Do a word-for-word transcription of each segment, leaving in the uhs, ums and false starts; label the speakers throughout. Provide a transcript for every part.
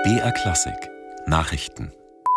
Speaker 1: B R Klassik Nachrichten.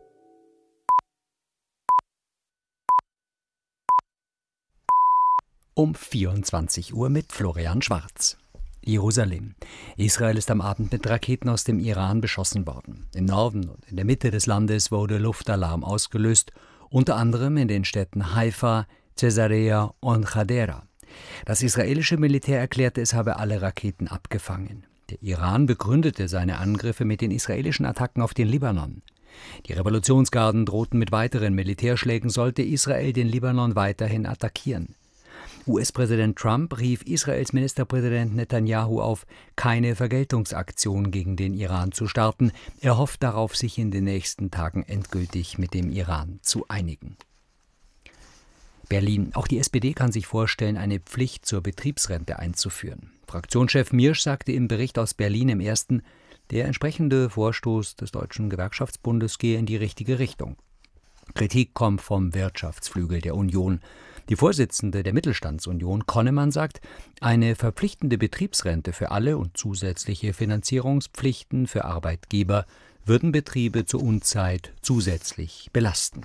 Speaker 2: Um vierundzwanzig Uhr mit Florian Schwarz. Jerusalem. Israel ist am Abend mit Raketen aus dem Iran beschossen worden. Im Norden und in der Mitte des Landes wurde Luftalarm ausgelöst, unter anderem in den Städten Haifa, Caesarea und Chadera. Das israelische Militär erklärte, es habe alle Raketen abgefangen. Der Iran begründete seine Angriffe mit den israelischen Attacken auf den Libanon. Die Revolutionsgarden drohten mit weiteren Militärschlägen, sollte Israel den Libanon weiterhin attackieren. U S-Präsident Trump rief Israels Ministerpräsident Netanyahu auf, keine Vergeltungsaktion gegen den Iran zu starten. Er hofft darauf, sich in den nächsten Tagen endgültig mit dem Iran zu einigen. Berlin. Auch die S P D kann sich vorstellen, eine Pflicht zur Betriebsrente einzuführen. Fraktionschef Miersch sagte im Bericht aus Berlin im Ersten, der entsprechende Vorstoß des Deutschen Gewerkschaftsbundes gehe in die richtige Richtung. Kritik kommt vom Wirtschaftsflügel der Union. Die Vorsitzende der Mittelstandsunion, Konnemann, sagt, eine verpflichtende Betriebsrente für alle und zusätzliche Finanzierungspflichten für Arbeitgeber würden Betriebe zur Unzeit zusätzlich belasten.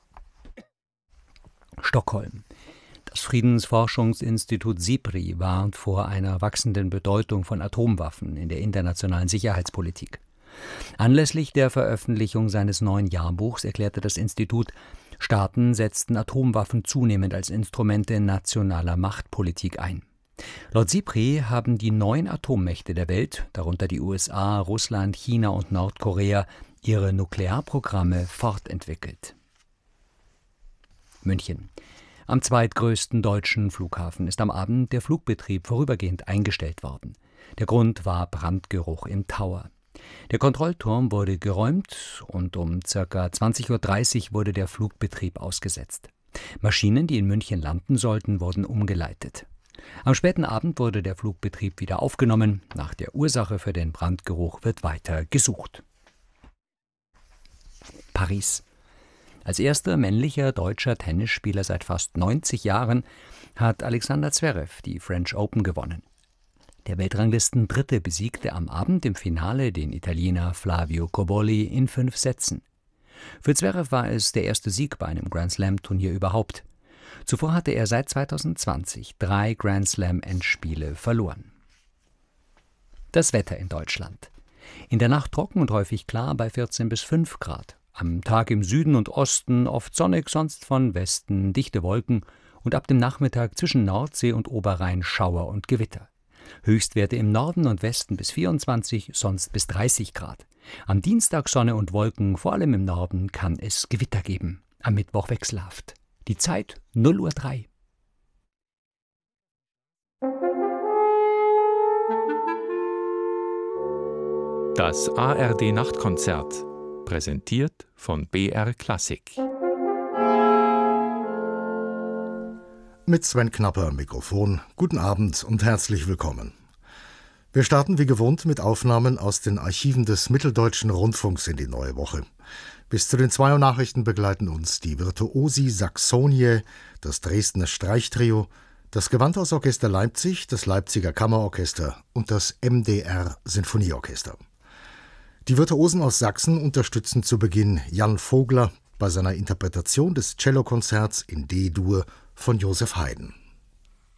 Speaker 2: Stockholm. Das Friedensforschungsinstitut SIPRI warnt vor einer wachsenden Bedeutung von Atomwaffen in der internationalen Sicherheitspolitik. Anlässlich der Veröffentlichung seines neuen Jahrbuchs erklärte das Institut, Staaten setzten Atomwaffen zunehmend als Instrumente nationaler Machtpolitik ein. Laut SIPRI haben die neun Atommächte der Welt, darunter die U S A, Russland, China und Nordkorea, ihre Nuklearprogramme fortentwickelt. München. Am zweitgrößten deutschen Flughafen ist am Abend der Flugbetrieb vorübergehend eingestellt worden. Der Grund war Brandgeruch im Tower. Der Kontrollturm wurde geräumt und um ca. zwanzig Uhr dreißig wurde der Flugbetrieb ausgesetzt. Maschinen, die in München landen sollten, wurden umgeleitet. Am späten Abend wurde der Flugbetrieb wieder aufgenommen. Nach der Ursache für den Brandgeruch wird weiter gesucht. Paris. Als erster männlicher deutscher Tennisspieler seit fast neunzig Jahren hat Alexander Zverev die French Open gewonnen. Der Weltranglisten-Dritte besiegte am Abend im Finale den Italiener Flavio Cobolli in fünf Sätzen. Für Zverev war es der erste Sieg bei einem Grand-Slam-Turnier überhaupt. Zuvor hatte er seit zweitausendzwanzig drei Grand-Slam-Endspiele verloren. Das Wetter in Deutschland. In der Nacht trocken und häufig klar bei vierzehn bis fünf Grad. Am Tag im Süden und Osten oft sonnig, sonst von Westen dichte Wolken und ab dem Nachmittag zwischen Nordsee und Oberrhein Schauer und Gewitter. Höchstwerte im Norden und Westen bis vierundzwanzig, sonst bis dreißig Grad. Am Dienstag Sonne und Wolken, vor allem im Norden kann es Gewitter geben. Am Mittwoch wechselhaft. Die Zeit null Uhr drei.
Speaker 3: Das A R D-Nachtkonzert, präsentiert von B R Klassik.
Speaker 4: Mit Sven Knapper am Mikrofon. Guten Abend und herzlich willkommen. Wir starten wie gewohnt mit Aufnahmen aus den Archiven des Mitteldeutschen Rundfunks in die neue Woche. Bis zu den zwei Uhr Nachrichten begleiten uns die Virtuosi Saxonie, das Dresdner Streichtrio, das Gewandhausorchester Leipzig, das Leipziger Kammerorchester und das M D R Sinfonieorchester. Die Virtuosen aus Sachsen unterstützen zu Beginn Jan Vogler bei seiner Interpretation des Cellokonzerts in D-Dur von Joseph Haydn.